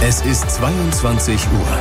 Es ist 22 Uhr.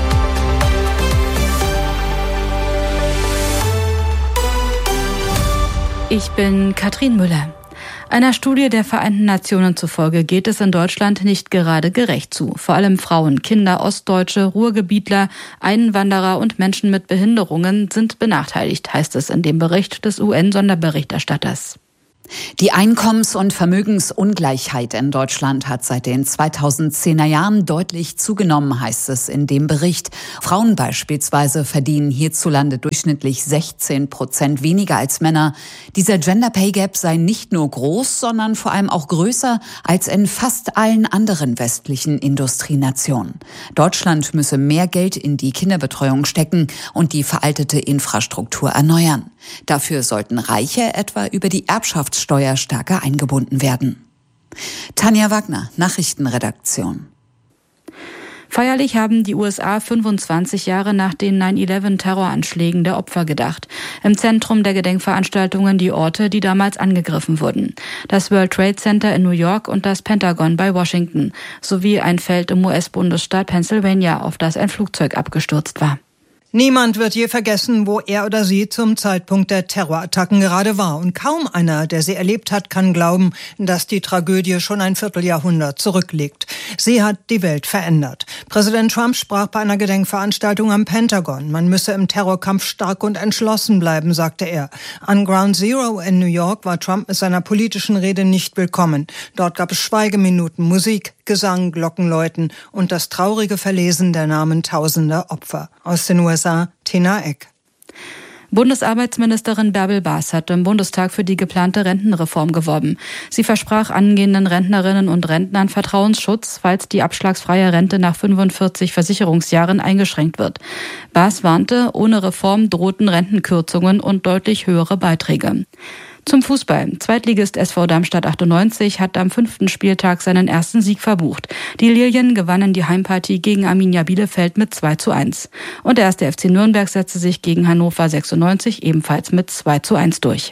Ich bin Katrin Müller. Einer Studie der Vereinten Nationen zufolge geht es in Deutschland nicht gerade gerecht zu. Vor allem Frauen, Kinder, Ostdeutsche, Ruhrgebietler, Einwanderer und Menschen mit Behinderungen sind benachteiligt, heißt es in dem Bericht des UN-Sonderberichterstatters. Die Einkommens- und Vermögensungleichheit in Deutschland hat seit den 2010er Jahren deutlich zugenommen, heißt es in dem Bericht. Frauen beispielsweise verdienen hierzulande durchschnittlich 16% weniger als Männer. Dieser Gender Pay Gap sei nicht nur groß, sondern vor allem auch größer als in fast allen anderen westlichen Industrienationen. Deutschland müsse mehr Geld in die Kinderbetreuung stecken und die veraltete Infrastruktur erneuern. Dafür sollten Reiche etwa über die Erbschaftssteuer stärker eingebunden werden. Tanja Wagner, Nachrichtenredaktion. Feierlich haben die USA 25 Jahre nach den 9/11-Terroranschlägen der Opfer gedacht. Im Zentrum der Gedenkveranstaltungen die Orte, die damals angegriffen wurden. Das World Trade Center in New York und das Pentagon bei Washington, sowie ein Feld im US-Bundesstaat Pennsylvania, auf das ein Flugzeug abgestürzt war. Niemand wird je vergessen, wo er oder sie zum Zeitpunkt der Terrorattacken gerade war. Und kaum einer, der sie erlebt hat, kann glauben, dass die Tragödie schon ein Vierteljahrhundert zurückliegt. Sie hat die Welt verändert. Präsident Trump sprach bei einer Gedenkveranstaltung am Pentagon. Man müsse im Terrorkampf stark und entschlossen bleiben, sagte er. An Ground Zero in New York war Trump mit seiner politischen Rede nicht willkommen. Dort gab es Schweigeminuten, Musik, Gesang, Glockenläuten und das traurige Verlesen der Namen tausender Opfer. Aus den USA, Tina Eck. Bundesarbeitsministerin Bärbel Baas hat im Bundestag für die geplante Rentenreform geworben. Sie versprach angehenden Rentnerinnen und Rentnern Vertrauensschutz, falls die abschlagsfreie Rente nach 45 Versicherungsjahren eingeschränkt wird. Baas warnte, ohne Reform drohten Rentenkürzungen und deutlich höhere Beiträge. Zum Fußball. Zweitligist SV Darmstadt 98 hat am 5. Spieltag seinen ersten Sieg verbucht. Die Lilien gewannen die Heimpartie gegen Arminia Bielefeld mit 2:1. Und der 1. FC Nürnberg setzte sich gegen Hannover 96 ebenfalls mit 2:1 durch.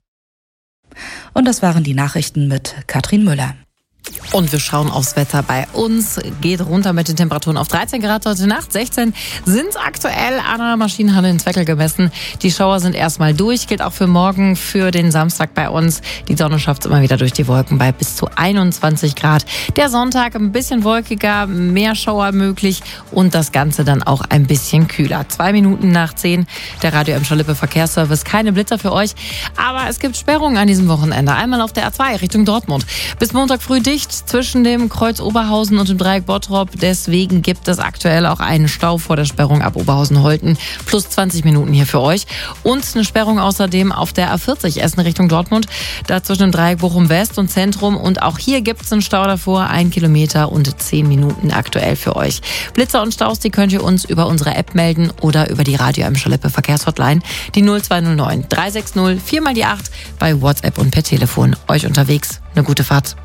Und das waren die Nachrichten mit Katrin Müller. Und wir schauen aufs Wetter bei uns. Geht runter mit den Temperaturen auf 13 Grad heute Nacht. 16 sind aktuell an der Maschinenhalle in Zwettl gemessen. Die Schauer sind erstmal durch. Gilt auch für morgen, für den Samstag bei uns. Die Sonne schafft es immer wieder durch die Wolken bei bis zu 21 Grad. Der Sonntag ein bisschen wolkiger, mehr Schauer möglich und das Ganze dann auch ein bisschen kühler. 2 Minuten nach 10, der Radio Emscher Lippe Verkehrsservice. Keine Blitzer für euch, aber es gibt Sperrungen an diesem Wochenende. Einmal auf der A2 Richtung Dortmund. Bis Montag früh dicht zwischen dem Kreuz Oberhausen und dem Dreieck Bottrop. Deswegen gibt es aktuell auch einen Stau vor der Sperrung ab Oberhausen-Holten. Plus 20 Minuten hier für euch. Und eine Sperrung außerdem auf der A40 Essen Richtung Dortmund. Da zwischen dem Dreieck Bochum West und Zentrum. Und auch hier gibt es einen Stau davor. 1 Kilometer und 10 Minuten aktuell für euch. Blitzer und Staus, die könnt ihr uns über unsere App melden oder über die Radio Emscher Lippe Verkehrshotline. Die 0209 360 4x8 bei WhatsApp und per Telefon. Euch unterwegs. Eine gute Fahrt.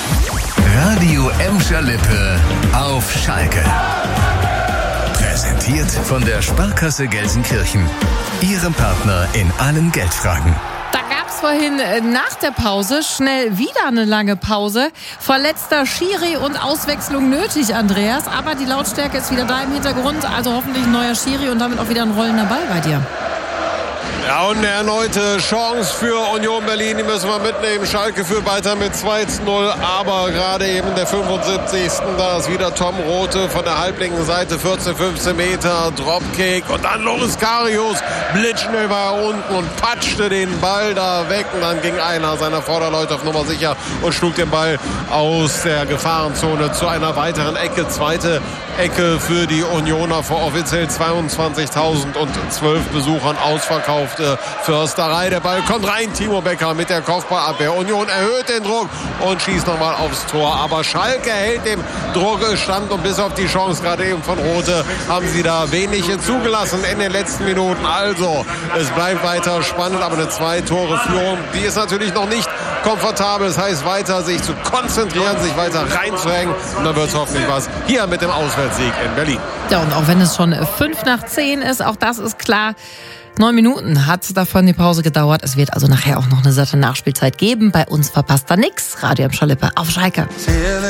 Radio Emscher Lippe auf Schalke. Präsentiert von der Sparkasse Gelsenkirchen. Ihrem Partner in allen Geldfragen. Da gab's vorhin nach der Pause schnell wieder eine lange Pause. Verletzter Schiri und Auswechslung nötig, Andreas. Aber die Lautstärke ist wieder da im Hintergrund. Also hoffentlich ein neuer Schiri und damit auch wieder ein rollender Ball bei dir. Ja, und eine erneute Chance für Union Berlin, die müssen wir mitnehmen. Schalke führt weiter mit 2:0, aber gerade eben in der 75. Da ist wieder Tom Rothe von der halblinken Seite, 14, 15 Meter, Dropkick und dann Loris Karius, blitzschnell war er unten und patschte den Ball da weg und dann ging einer seiner Vorderleute auf Nummer sicher und schlug den Ball aus der Gefahrenzone zu einer weiteren Ecke. Zweite Ecke für die Unioner vor offiziell 22.012 Besuchern ausverkaufte Försterei. Der Ball kommt rein, Timo Becker mit der Kopfballabwehr. Union erhöht den Druck und schießt nochmal aufs Tor. Aber Schalke hält dem Druck stand und bis auf die Chance gerade eben von Rothe haben sie da wenig zugelassen in den letzten Minuten. Also, es bleibt weiter spannend, aber eine 2-Tore-Führung, die ist natürlich noch nicht komfortabel. Das heißt, weiter sich zu konzentrieren, sich weiter reinzuhängen und dann wird es hoffentlich was hier mit dem Auswärtssieg in Berlin. Ja, und auch wenn es schon 5:10 ist, auch das ist klar. 9 Minuten hat davon die Pause gedauert. Es wird also nachher auch noch eine satte Nachspielzeit geben. Bei uns verpasst da nichts. Radio Emscher Lippe auf Schalke.